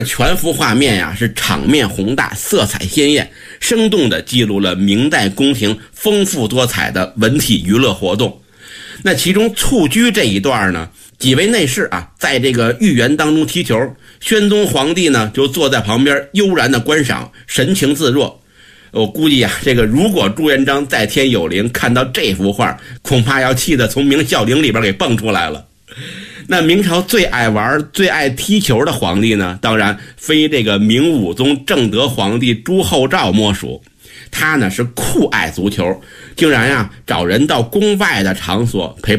全幅画面呀是场面宏大，色彩鲜艳，生动地记录了明代宫廷丰富多彩的文体娱乐活动。那其中蹴鞠这一段呢，几位内侍啊，在这个御园当中踢球，宣宗皇帝呢就坐在旁边悠然的观赏，神情自若。我估计啊，这个如果朱元璋在天有灵，看到这幅画，恐怕要气得从明孝陵里边给蹦出来了。那明朝最爱玩、最爱踢球的皇帝呢，当然非这个明武宗正德皇帝朱厚照莫属。他呢是酷爱足球，竟然呀找人到宫外的场所陪